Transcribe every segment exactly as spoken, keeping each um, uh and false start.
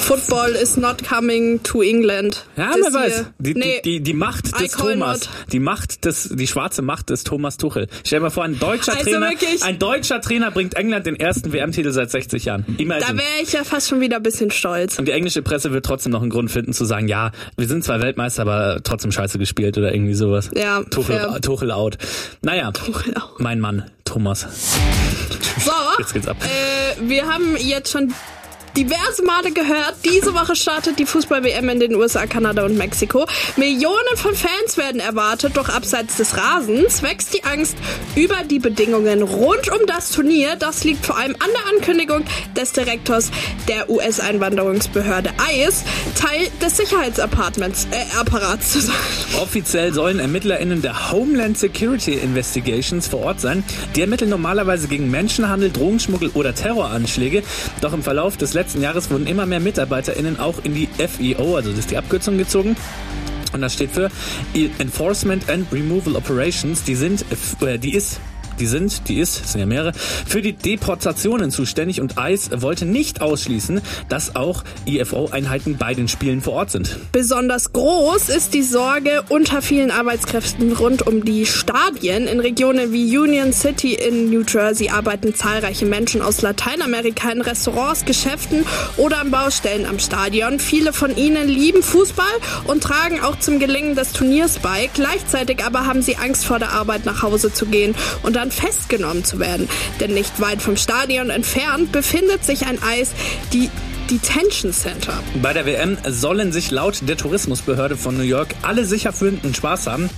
Football is not coming to England. Ja, wer weiß. Die, nee, die, die, die Macht des Thomas. Not. Die Macht des, die schwarze Macht des Thomas Tuchel. Stell dir mal vor, ein deutscher also Trainer, wirklich? ein deutscher Trainer bringt England den ersten W M-Titel seit sechzig Jahren. Imagine. Da wäre ich ja fast schon wieder ein bisschen stolz. Und die englische Presse wird trotzdem noch einen Grund finden zu sagen, ja, wir sind zwar Weltmeister, aber trotzdem scheiße gespielt oder irgendwie sowas. Ja, Tuchel, fair. Tuchel out. Naja, Tuchel out. Mein Mann, Thomas. So, jetzt geht's ab. Äh, wir haben jetzt schon diverse Male gehört, diese Woche startet die Fußball-W M in den U S A, Kanada und Mexiko. Millionen von Fans werden erwartet, doch abseits des Rasens wächst die Angst über die Bedingungen rund um das Turnier. Das liegt vor allem an der Ankündigung des Direktors der U S-Einwanderungsbehörde I C E, Teil des Sicherheitsapparats äh, Apparats zu sein. Offiziell sollen ErmittlerInnen der Homeland Security Investigations vor Ort sein. Die ermitteln normalerweise gegen Menschenhandel, Drogenschmuggel oder Terroranschläge. Doch im Verlauf des letzten Jahres wurden immer mehr MitarbeiterInnen auch in die F E O, also das ist die Abkürzung, gezogen. Und das steht für Enforcement and Removal Operations. Die sind, äh, die ist... Die sind, die ist, es sind ja mehrere, für die Deportationen zuständig und I C E wollte nicht ausschließen, dass auch I F O-Einheiten bei den Spielen vor Ort sind. Besonders groß ist die Sorge unter vielen Arbeitskräften rund um die Stadien. In Regionen wie Union City in New Jersey arbeiten zahlreiche Menschen aus Lateinamerika in Restaurants, Geschäften oder an Baustellen am Stadion. Viele von ihnen lieben Fußball und tragen auch zum Gelingen des Turniers bei. Gleichzeitig aber haben sie Angst vor der Arbeit nach Hause zu gehen und dann festgenommen zu werden. Denn nicht weit vom Stadion entfernt befindet sich ein I C E, die Detention Center. Bei der W M sollen sich laut der Tourismusbehörde von New York alle sicher fühlen und Spaß haben.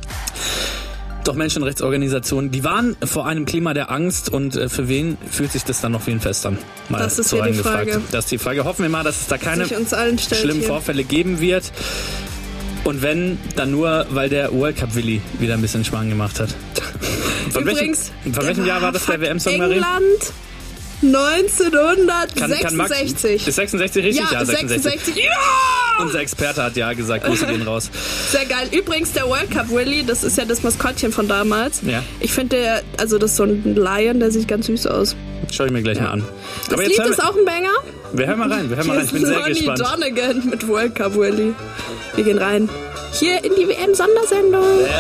Doch Menschenrechtsorganisationen, die warnen vor einem Klima der Angst und äh, für wen fühlt sich das dann noch wie ein Fest an? Mal das ist so hier die Frage. Das ist die Frage. Hoffen wir mal, dass es da keine stellt, schlimmen hier. Vorfälle geben wird. Und wenn, dann nur, weil der World Cup Willi wieder ein bisschen Schmarrn gemacht hat. Von Übrigens, welchem, von welchem Jahr war das der W M-Song, Marie? England neunzehnhundertsechsundsechzig. Kann, kann Max, ist sechsundsechzig richtig? Ja, ja sechsundsechzig. sechsundsechzig. Ja! Unser Experte hat ja gesagt, Grüße gehen raus. Sehr geil. Übrigens, der World Cup Willy, das ist ja das Maskottchen von damals. Ja. Ich finde, der, also das ist so ein Lion, der sieht ganz süß aus. Schau ich mir gleich ja. mal an. Das Aber Lied ist auch ein Banger. Wir hören mal rein, wir hören mal rein. Ich bin sehr gespannt. Ronnie Donegan mit World Cup Willy. Wir gehen rein. Hier in die W M-Sondersendung.